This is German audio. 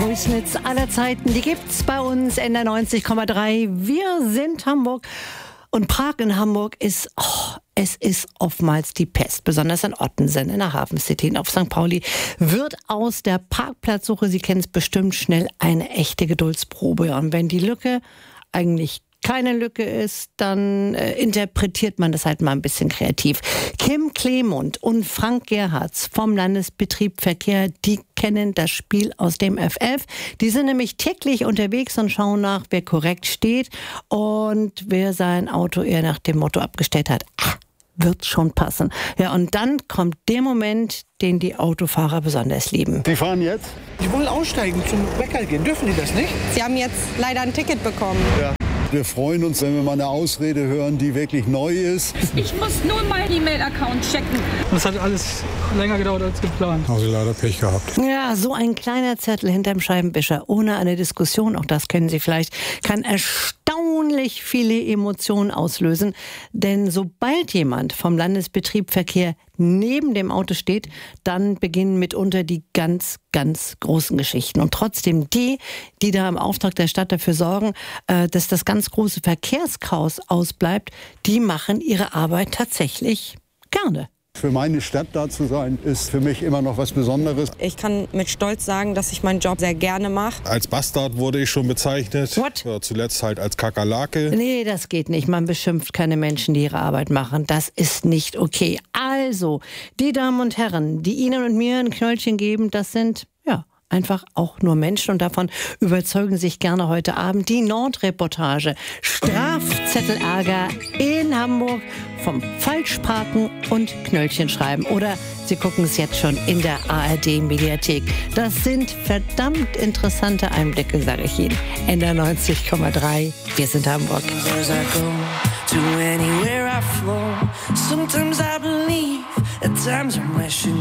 größten Hits aller Zeiten, die gibt's bei uns in der 90,3. Wir sind Hamburg. Und Park in Hamburg ist, es ist oftmals die Pest. Besonders in Ottensen, in der Hafen City und auf St. Pauli wird aus der Parkplatzsuche, Sie kennen es bestimmt, schnell eine echte Geduldsprobe. Und wenn die Lücke eigentlich keine Lücke ist, dann interpretiert man das halt mal ein bisschen kreativ. Kim Clement und Frank Gerhards vom Landesbetrieb Verkehr, die kennen das Spiel aus dem FF. Die sind nämlich täglich unterwegs und schauen nach, wer korrekt steht und wer sein Auto eher nach dem Motto abgestellt hat. Wird schon passen. Ja, und dann kommt der Moment, den die Autofahrer besonders lieben. Die fahren jetzt? Die wollen aussteigen, zum Bäcker gehen. Dürfen die das nicht? Sie haben jetzt leider ein Ticket bekommen. Ja. Wir freuen uns, wenn wir mal eine Ausrede hören, die wirklich neu ist. Ich muss nur meinen E-Mail-Account checken. Das hat alles länger gedauert als geplant. Habe leider Pech gehabt. Ja, so ein kleiner Zettel hinterm Scheibenwischer, ohne eine Diskussion, auch das kennen Sie vielleicht, kann erstaunlich viele Emotionen auslösen. Denn sobald jemand vom Landesbetrieb Verkehr neben dem Auto steht, dann beginnen mitunter die ganz, ganz großen Geschichten. Und trotzdem die da im Auftrag der Stadt dafür sorgen, dass das ganz große Verkehrschaos ausbleibt, die machen ihre Arbeit tatsächlich gerne. Für meine Stadt da zu sein, ist für mich immer noch was Besonderes. Ich kann mit Stolz sagen, dass ich meinen Job sehr gerne mache. Als Bastard wurde ich schon bezeichnet. What? Ja, zuletzt halt als Kakerlake. Nee, das geht nicht. Man beschimpft keine Menschen, die ihre Arbeit machen. Das ist nicht okay. Also, die Damen und Herren, die Ihnen und mir ein Knöllchen geben, das sind, ja, einfach auch nur Menschen. Und davon überzeugen sich gerne heute Abend die Nordreportage. Strafzettelärger in Hamburg vom Falschparken und Knöllchen schreiben. Oder Sie gucken es jetzt schon in der ARD-Mediathek. Das sind verdammt interessante Einblicke, sage ich Ihnen. In der 90,3. Wir sind Hamburg.